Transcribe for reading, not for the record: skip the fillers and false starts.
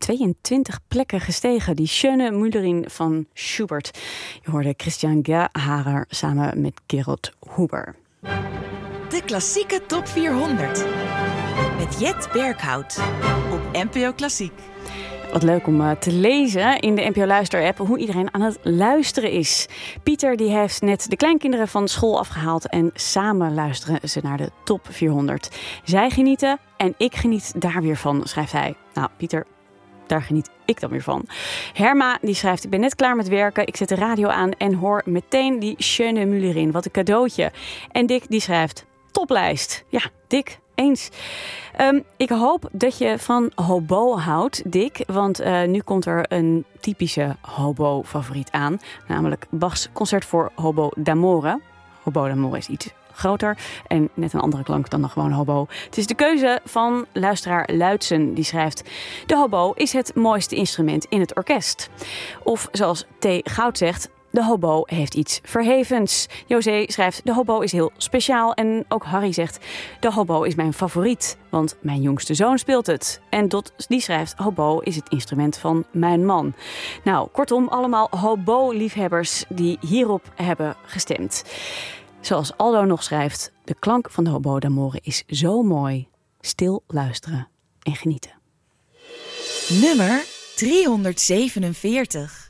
22 plekken gestegen. Die Schöne Müllerin van Schubert. Je hoorde Christian Gerhaher samen met Gerold Huber. De klassieke top 400. Met Jet Berghout. Op NPO Klassiek. Wat leuk om te lezen in de NPO Luister-app hoe iedereen aan het luisteren is. Pieter die heeft net de kleinkinderen van school afgehaald en samen luisteren ze naar de top 400. Zij genieten en ik geniet daar weer van, schrijft hij. Nou, Pieter, daar geniet ik dan weer van. Herma die schrijft: ik ben net klaar met werken. Ik zet de radio aan en hoor meteen die Schöne Müllerin. Wat een cadeautje. En Dick die schrijft: toplijst. Ja, Dick. Eens. Ik hoop dat je van hobo houdt, Dick. Want nu komt er een typische hobo-favoriet aan. Namelijk Bachs concert voor hobo d'amore. Hobo d'amore is iets groter en net een andere klank dan gewoon hobo. Het is de keuze van luisteraar Luitsen. Die schrijft: de hobo is het mooiste instrument in het orkest. Of zoals T. Goud zegt: de hobo heeft iets verhevens. José schrijft: de hobo is heel speciaal. En ook Harry zegt: de hobo is mijn favoriet, want mijn jongste zoon speelt het. En Dot die schrijft: hobo is het instrument van mijn man. Nou, kortom, allemaal hobo-liefhebbers die hierop hebben gestemd. Zoals Aldo nog schrijft: de klank van de hobo d'amore is zo mooi. Stil luisteren en genieten. Nummer 347.